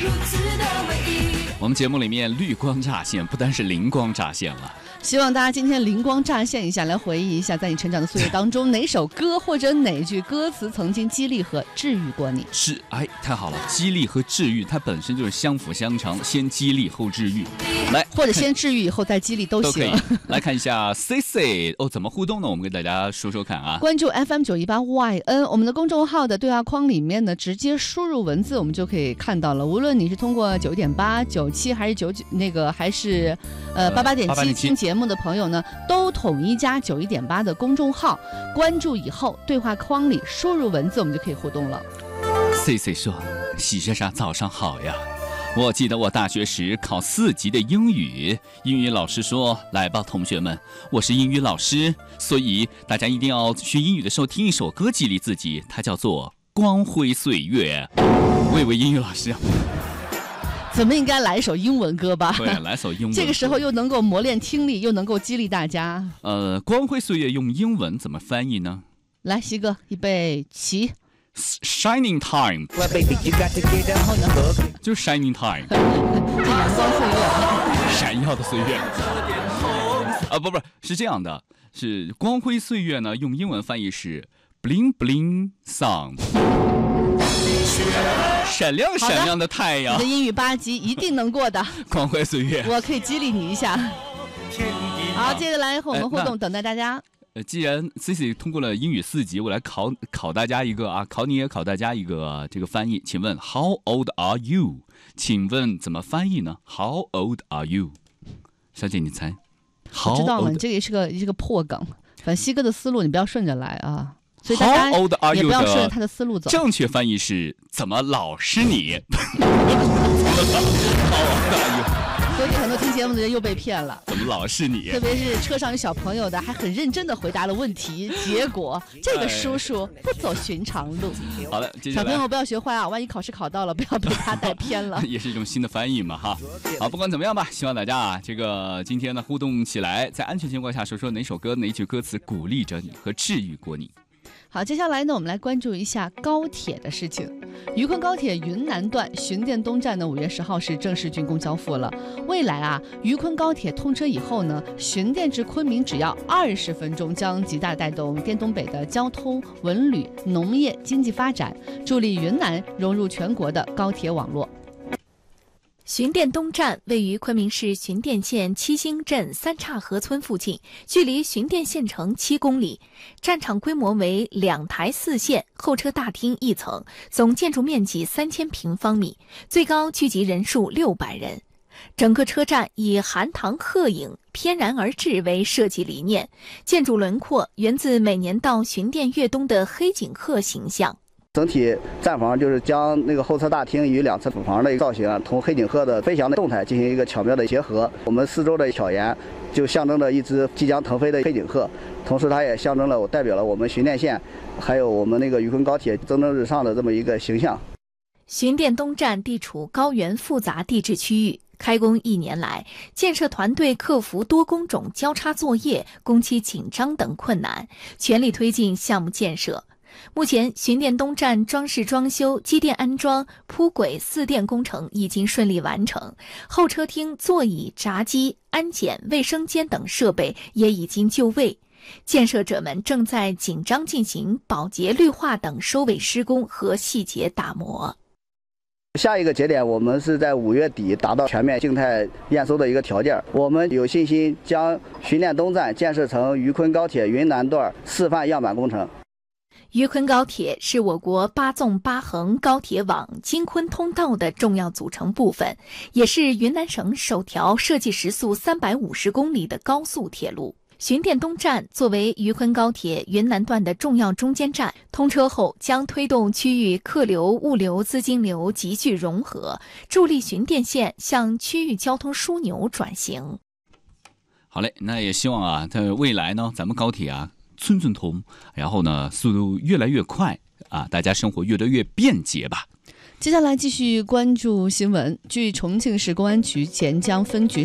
我们节目里面绿光乍现，不单是灵光乍现了。 希望大家今天灵光乍现一下，来回忆一下在你成长的岁月当中哪首歌或者哪句歌词曾经激励和治愈过你。 是，太好了，激励和治愈它本身就是相辅相成，先激励后治愈。来， 或者先治愈以后再激励都行。 来看一下 CC 怎么互动呢？我们给大家说说看啊。 关注 FM918YN 我们的公众号的对话框里面呢，直接输入文字我们就可以看到了。无论你是通过9.8、97还是99还是88.7听节目的朋友呢，都统一加91.8的公众号，关注以后对话框里输入文字，我们就可以互动了。 CC 说：“喜学长早上好呀。我记得我大学时考4级的英语老师说，来吧同学们，我是英语老师，所以大家一定要学英语的时候听一首歌激励自己，它叫做《光辉岁月》。我以为英语老师咱们应该来一首英文歌吧？ 对，来首英文歌。 这个时候又能够磨练听力，又能够激励大家。 光辉岁月用英文怎么翻译呢？ 来，西哥，预备起。 Shining time， 就是 Shining time， 这阳光岁月， 闪耀的岁月。不是这样的，是光辉岁月呢，用英文翻译是 Bling Bling Sun。闪亮闪亮的太阳， 你的英语8级一定能过的。 光辉岁月， 我可以激励你一下。好，接着来和我们互动，等待大家。 既然 CC 通过了英语4级，我来考大家一个啊，考你也考大家一个这个翻译。请问 How old are you？ 请问怎么翻译呢 ？How old are you？ 小姐你猜？ 我知道了，你这个也是个破梗。反正西哥的思路你不要顺着来啊。所以大家也不要顺着他的思路走。 正确翻译是怎么老是你？ 所以很多听节目的人又被骗了。 怎么老是你？ 特别是车上有小朋友的，还很认真的回答了问题，结果这个叔叔不走寻常路。 好了， 小朋友不要学坏啊，万一考试考到了，不要被他带偏了。 也是一种新的翻译嘛哈。好，不管怎么样吧，希望大家啊，这个今天呢互动起来，在安全情况下说哪首歌哪一句歌词鼓励着你和治愈过你。 好，接下来呢，我们来关注一下高铁的事情。渝昆高铁云南段巡店东站呢，5月10号是正式竣工交付了。未来啊，渝昆高铁通车以后呢，巡店至昆明只要20分钟，将极大带动滇东北的交通、文旅、农业经济发展，助力云南融入全国的高铁网络。 巡店东站位于昆明市巡店县七星镇三岔河村附近，距离巡店县城7公里。站场规模为2台4线，候车大厅1层，总建筑面积3000平方米，最高聚集人数600人。整个车站以含塘鹤影、翩然而至为设计理念，建筑轮廓源自每年到巡店越冬的黑颈鹤形象。 整体站房就是将那个候车大厅与2侧主房的造型同黑颈鹤的飞翔的动态进行一个巧妙的结合。我们四周的巧岩就象征着一只即将腾飞的黑颈鹤，同时它也象征了代表了我们巡店县还有我们那个渝昆高铁蒸蒸日上的这么一个形象。 巡店东站地处高原复杂地质区域，开工1年来，建设团队克服多工种交叉作业、工期紧张等困难，全力推进项目建设。目前，巡店东站装饰装修、机电安装、铺轨4电工程已经顺利完成，候车厅、座椅、闸机、安检、卫生间等设备也已经就位。建设者们正在紧张进行保洁、绿化等收尾施工和细节打磨。 下一个节点，我们是在5月底达到全面静态验收的一个条件。我们有信心将巡店东站建设成渝昆高铁云南段示范样板工程。 渝昆高铁是我国8纵8横高铁网京昆通道的重要组成部分，也是云南省首条设计时速350公里的高速铁路。巡店东站作为渝昆高铁云南段的重要中间站，通车后将推动区域客流、物流、资金流急剧融合，助力巡店县向区域交通枢纽转型。 好嘞，那也希望啊，在未来呢，咱们高铁啊寸寸通，然后呢速度越来越快啊，大家生活越来越便捷吧。 接下来继续关注新闻。据重庆市公安局黔江分局